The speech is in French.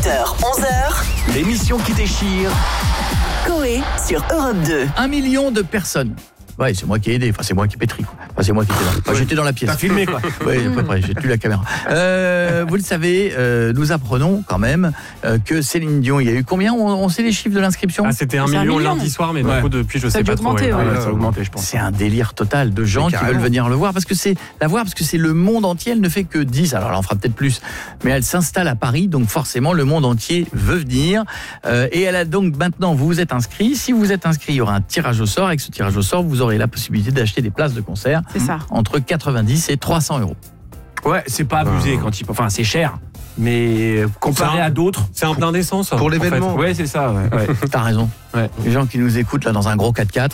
8h, 11h. L'émission qui déchire. Coé sur Europe 2. 1 million de personnes. Ouais, c'est moi qui ai aidé. Enfin, c'est moi qui pétris, quoi. Enfin, c'est moi qui étais là. Enfin, j'étais dans la pièce. T'as filmé, quoi. Oui, à peu près. J'ai tenu la caméra. Vous le savez, nous apprenons quand même que Céline Dion, il y a eu combien ? On sait les chiffres de l'inscription ? Ah, c'était 1 million lundi soir, mais du coup, depuis, je sais pas trop. Ça a augmenté, je pense. C'est un délire total de gens qui veulent venir le voir parce que c'est le monde entier. Elle ne fait que 10. Alors là, on fera peut-être plus. Mais elle s'installe à Paris, donc forcément, le monde entier veut venir. Et elle a donc maintenant, vous vous êtes inscrit. Si vous êtes inscrit, il y aura un tirage au sort. Avec ce tirage au sort, vous aurez la possibilité d'acheter des places de concert. C'est ça. Entre 90 et 300 euros. Ouais, c'est pas abusé quand il... Enfin, c'est cher. Mais comparé à d'autres, c'est un plein d'essence. Pour l'événement. En fait. Ouais, c'est ça. Ouais. T'as raison. Ouais. Les gens qui nous écoutent là dans un gros 4x4,